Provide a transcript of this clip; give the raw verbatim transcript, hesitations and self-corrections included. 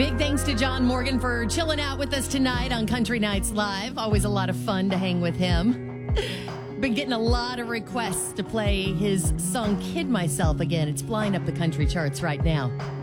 Big thanks to John Morgan for chilling out with us tonight on Country Nights Live. Always a lot of fun to hang with him. Been getting a lot of requests to play his song Kid Myself again. It's flying up the country charts right now.